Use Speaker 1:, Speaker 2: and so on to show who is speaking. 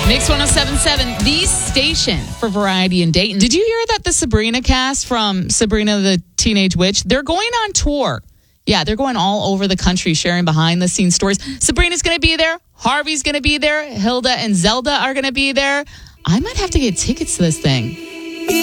Speaker 1: Mix 1077, the station for variety in Dayton. Did you hear that the Sabrina cast from Sabrina the Teenage Witch, they're going on tour? Yeah, they're going all over the country sharing behind-the-scenes stories. Sabrina's going to be there. Harvey's going to be there. Hilda and Zelda are going to be there. I might have to get tickets to this thing.